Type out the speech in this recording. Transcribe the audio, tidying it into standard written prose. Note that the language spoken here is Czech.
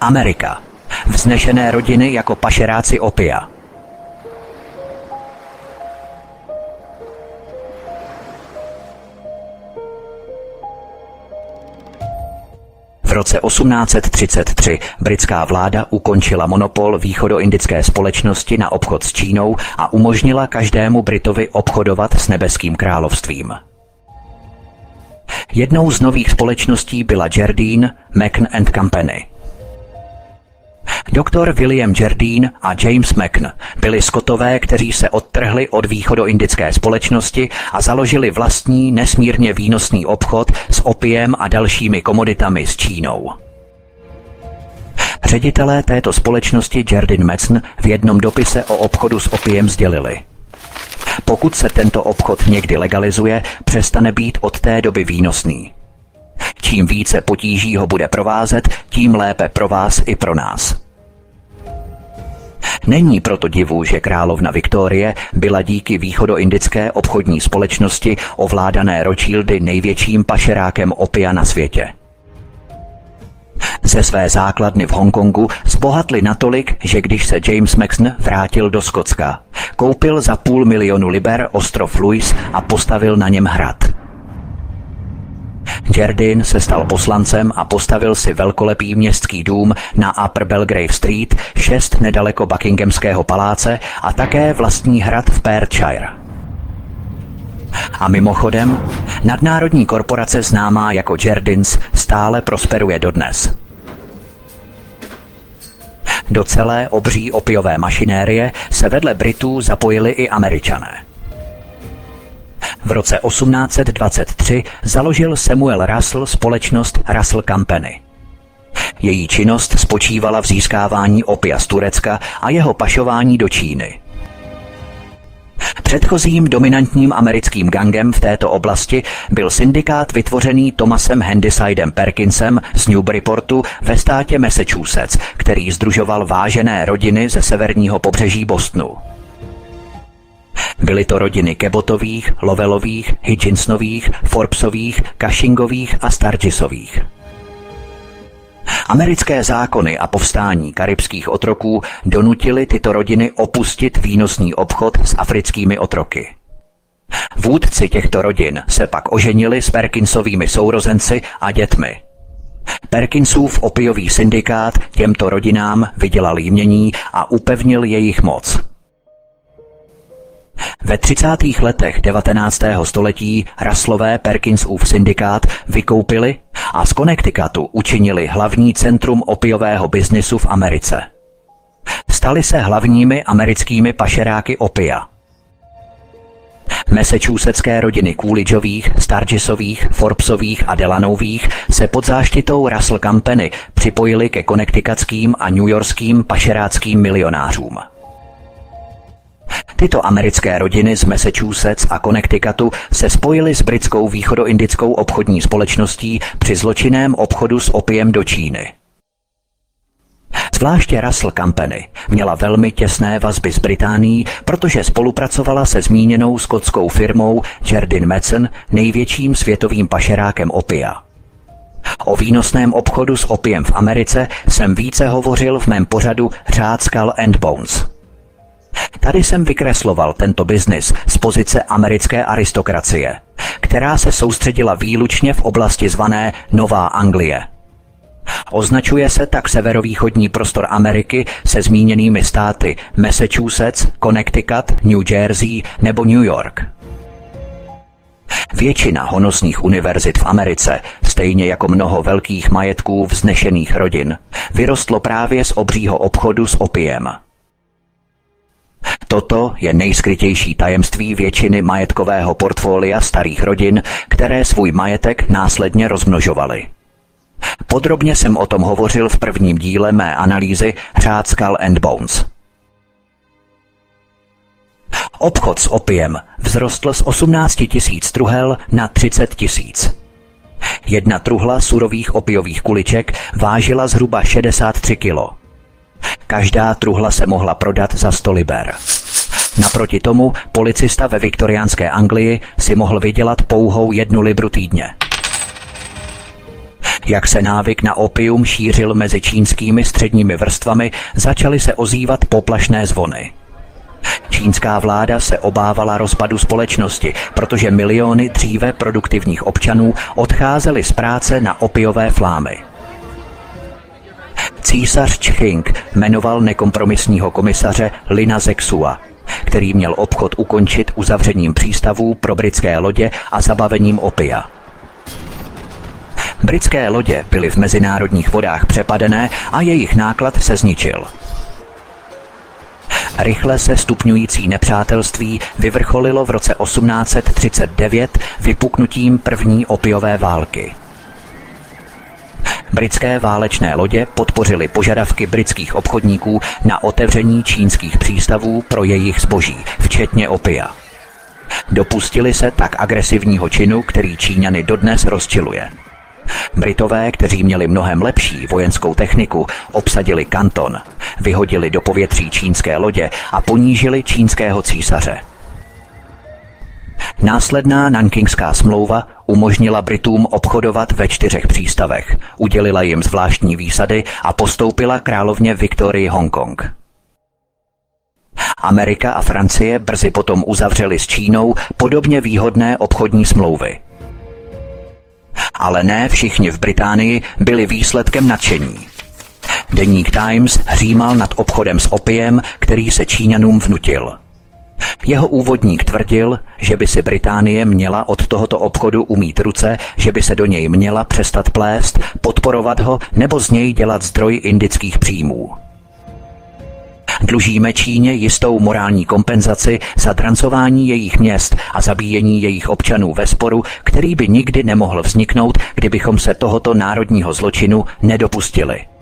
Amerika. Vznešené rodiny jako pašeráci opia. V roce 1833 britská vláda ukončila monopol východoindické společnosti na obchod s Čínou a umožnila každému Britovi obchodovat s Nebeským královstvím. Jednou z nových společností byla Jardine, Macon and Company. Doktor William Jardine a James Macon byli Skotové, kteří se odtrhli od východoindické společnosti a založili vlastní nesmírně výnosný obchod s opiem a dalšími komoditami s Čínou. Ředitelé této společnosti Jardine Mason v jednom dopise o obchodu s opiem sdělili: pokud se tento obchod někdy legalizuje, přestane být od té doby výnosný. Čím více potíží ho bude provázet, tím lépe pro vás i pro nás. Není proto divu, že královna Viktorie byla díky východoindické obchodní společnosti ovládané Rothschildy největším pašerákem opia na světě. Ze své základny v Hongkongu zbohatli natolik, že když se James Macon vrátil do Skotska, koupil za 500 000 liber ostrov Lewis a postavil na něm hrad. Jardine se stal poslancem a postavil si velkolepý městský dům na Upper Belgrave Street 6 nedaleko Buckinghamského paláce a také vlastní hrad v Perthshire. A mimochodem, nadnárodní korporace známá jako Jardines stále prosperuje dodnes. Do celé obří opiové mašinérie se vedle Britů zapojili i Američané. V roce 1823 založil Samuel Russell společnost Russell Company. Její činnost spočívala v získávání opia z Turecka a jeho pašování do Číny. Předchozím dominantním americkým gangem v této oblasti byl syndikát vytvořený Thomasem Handysidem Perkinsem z Newburyportu ve státě Massachusetts, který sdružoval vážené rodiny ze severního pobřeží Bostonu. Byly to rodiny Cabottových, Lovellových, Higginsonových, Forbesových, Cushingových a Sturgisových. Americké zákony a povstání karibských otroků donutily tyto rodiny opustit výnosný obchod s africkými otroky. Vůdci těchto rodin se pak oženili s Perkinsovými sourozenci a dětmi. Perkinsův opiový syndikát těmto rodinám vydělal jmění a upevnil jejich moc. Ve 30. letech 19. století Russellové Perkinsův syndikát vykoupili a z Connecticutu učinili hlavní centrum opiového biznisu v Americe. Stali se hlavními americkými pašeráky opia. Massachusettské rodiny Coolidgeových, Sturgisových, Forbesových a Delanových se pod záštitou Russell Company připojili ke connecticutským a newyorským pašeráckým milionářům. Tyto americké rodiny z Massachusetts a Connecticutu se spojily s britskou východoindickou obchodní společností při zločinném obchodu s opiem do Číny. Zvláště Russell Company měla velmi těsné vazby s Británií, protože spolupracovala se zmíněnou skotskou firmou Jardine Mason, největším světovým pašerákem opia. O výnosném obchodu s opiem v Americe jsem více hovořil v mém pořadu Řád Skull and Bones. Tady jsem vykresloval tento biznis z pozice americké aristokracie, která se soustředila výlučně v oblasti zvané Nová Anglie. Označuje se tak severovýchodní prostor Ameriky se zmíněnými státy Massachusetts, Connecticut, New Jersey nebo New York. Většina honosných univerzit v Americe, stejně jako mnoho velkých majetků vznešených rodin, vyrostlo právě z obřího obchodu s opiem. Toto je nejskrytější tajemství většiny majetkového portfolia starých rodin, které svůj majetek následně rozmnožovaly. Podrobně jsem o tom hovořil v prvním díle mé analýzy Řád Skull and Bones. Obchod s opiem vzrostl z 18 000 truhel na 30 000. Jedna truhla surových opiových kuliček vážila zhruba 63 kilo. Každá truhla se mohla prodat za 100 liber. Naproti tomu policista ve viktoriánské Anglii si mohl vydělat pouhou 1 libru týdně. Jak se návyk na opium šířil mezi čínskými středními vrstvami, začaly se ozývat poplašné zvony. Čínská vláda se obávala rozpadu společnosti, protože miliony dříve produktivních občanů odcházely z práce na opiové flámy. Císař Čching jmenoval nekompromisního komisaře Lina Zexua, který měl obchod ukončit uzavřením přístavů pro britské lodě a zabavením opia. Britské lodě byly v mezinárodních vodách přepadené a jejich náklad se zničil. Rychle se stupňující nepřátelství vyvrcholilo v roce 1839 vypuknutím první opiové války. Britské válečné lodě podpořily požadavky britských obchodníků na otevření čínských přístavů pro jejich zboží, včetně opia. Dopustili se tak agresivního činu, který Číňany dodnes rozčiluje. Britové, kteří měli mnohem lepší vojenskou techniku, obsadili Kanton, vyhodili do povětří čínské lodě a ponížili čínského císaře. Následná Nankingská smlouva umožnila Britům obchodovat ve 4 přístavech, udělila jim zvláštní výsady a postoupila královně Viktorii Hongkong. Amerika a Francie brzy potom uzavřely s Čínou podobně výhodné obchodní smlouvy. Ale ne všichni v Británii byli výsledkem nadšení. Deník Times hřímal nad obchodem s opiem, který se Číňanům vnutil. Jeho úvodník tvrdil, že by si Británie měla od tohoto obchodu umýt ruce, že by se do něj měla přestat plést, podporovat ho nebo z něj dělat zdroj indických příjmů. Dlužíme Číně jistou morální kompenzaci za drancování jejich měst a zabíjení jejich občanů ve sporu, který by nikdy nemohl vzniknout, kdybychom se tohoto národního zločinu nedopustili.